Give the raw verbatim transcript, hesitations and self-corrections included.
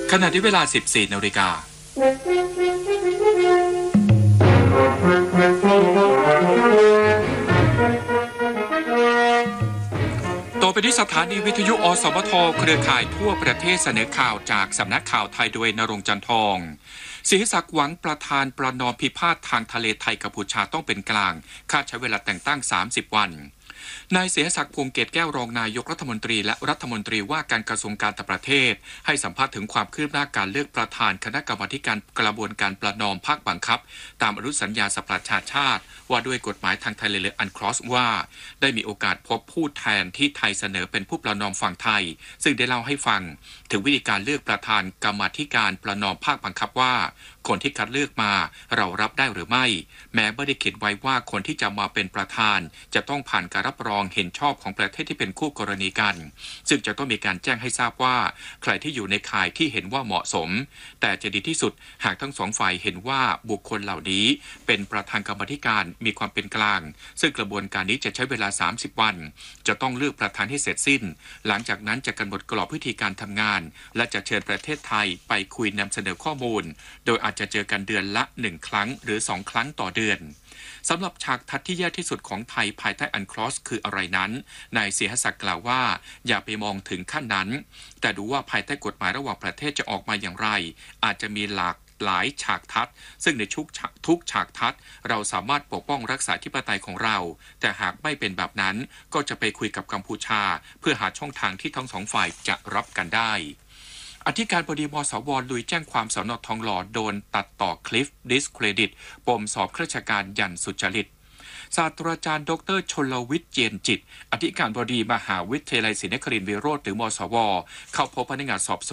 ขณะที่เวลา สิบสี่ นาฬิกาต่อไปที่สถานีวิทยุอสมทเครือข่ายทั่วประเทศเสนอข่าวจากสำนักข่าวไทยโดยณรงค์จันทองศรีศักดิ์หวังประธานประนอมพิพาททางทะเลไทยกัมพูชาต้องเป็นกลางคาดใช้เวลาแต่งตั้งสามสิบวันนายเสียศักดิ์พวงเกตแก้วรองนายกรัฐมนตรีและรัฐมนตรีว่าการกระทรวงการต่างประเทศให้สัมภาษณ์ถึงความคืบหน้าการเลือกประธานคณะกรรมาธิการกระบวนการประนอมภาคบังคับตามอนุสัญญาสหประชาชาติว่าด้วยกฎหมายทางทะเลอันครอสว่าได้มีโอกาสพบผู้แทนที่ไทยเสนอเป็นผู้ประนอมฝั่งไทยซึ่งได้เล่าให้ฟังถึงวิธีการเลือกประธานกรรมาธิการประนอมภาคบังคับว่าคนที่คัดเลือกมาเรารับได้หรือไม่แม้ไม่ได้เขียนไว้ว่าคนที่จะมาเป็นประธานจะต้องผ่านการรับรองเห็นชอบของประเทศที่เป็นคู่กรณีกันซึ่งจะต้องมีการแจ้งให้ทราบว่าใครที่อยู่ในข่ายที่เห็นว่าเหมาะสมแต่จะดีที่สุดหากทั้งสองฝ่ายเห็นว่าบุคคลเหล่านี้เป็นประธานกรรมาธิการมีความเป็นกลางซึ่งกระบวนการนี้จะใช้เวลาสามสิบวันจะต้องเลือกประธานให้เสร็จสิ้นหลังจากนั้นจะกำหนดกรอบวิธีการทำงานและจะเชิญประเทศไทยไปคุยนำเสนอข้อมูลโดยอาจจะเจอกันเดือนละหนึ่งครั้งหรือสองครั้งต่อเดือนสำหรับฉากทัดที่แย่ที่สุดของไทยภายใต้อันครอสคืออะไรนั้นนายเสียศักดิ์กล่าวว่าอย่าไปมองถึงขั้นนั้นแต่ดูว่าภายใต้กฎหมายระหว่างประเทศจะออกมาอย่างไรอาจจะมีหลากหลายฉากทัดซึ่งในทุกทุกฉากทัดเราสามารถปกป้องรักษาธิปไตยของเราแต่หากไม่เป็นแบบนั้นก็จะไปคุยกับกัมพูชาเพื่อหาช่องทางที่ทั้งสองฝ่ายจะรับกันได้อธิการบดีมสว.ลุยแจ้งความสน.ทองหล่อโดนตัดต่อคลิปดิสเครดิตปมสอบข้าราชการยันสุจริตศาสตราจารย์ดรชลวิทย์เจียนจิตอธิการบดีมหาวิทยาลัยศรีนครินทร์วิโรจน์หรือมสว.เข้าพบพนักงานสอบสวน